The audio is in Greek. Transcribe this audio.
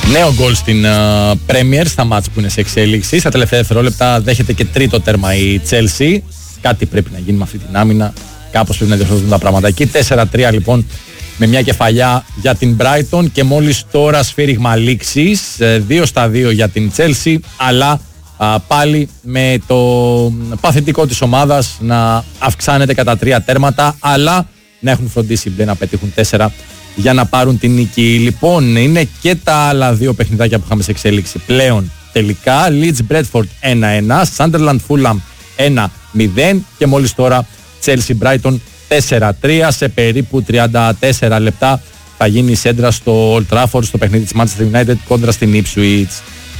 Νέο γκολ στην Premier στα μάτς που είναι σε εξέλιξη. Στα τελευταία δευτερόλεπτα δέχεται και τρίτο τέρμα η Chelsea. Κάτι πρέπει να γίνει με αυτή την άμυνα. Κάπως πρέπει να διορθωθούν τα πράγματα εκεί. 4-3 λοιπόν με μια κεφαλιά για την Brighton και μόλις τώρα σφύριγμα λήξης. 2-2 για την Chelsea, αλλά πάλι με το παθητικό της ομάδας να αυξάνεται κατά 3 τέρματα, αλλά να έχουν φροντίσει να πετύχουν 4 για να πάρουν την νίκη. Λοιπόν, είναι και τα άλλα δύο παιχνιδάκια που είχαμε σε εξέλιξη πλέον τελικά. Leeds Bradford 1-1, Sunderland Fulham 1-0 και μόλις τώρα Chelsea Brighton 4-3. Σε περίπου 34 λεπτά θα γίνει η σέντρα στο Old Trafford στο παιχνίδι της Manchester United κόντρα στην Ipswich.